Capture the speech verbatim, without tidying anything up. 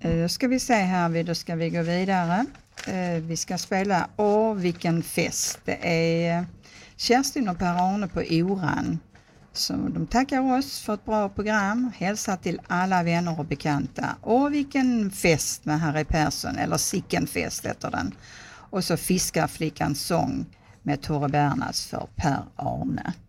Då ska vi se här, då ska vi gå vidare. Vi ska spela Åh vilken fest. Det är Kerstin och Per-Arne på Oran. Så de tackar oss för ett bra program. Hälsa till alla vänner och bekanta. Åh vilken fest med Harry Persson, eller Sicken fest heter den. Och så Fiskarflickans sång med Tore Bernas för Per-Arne.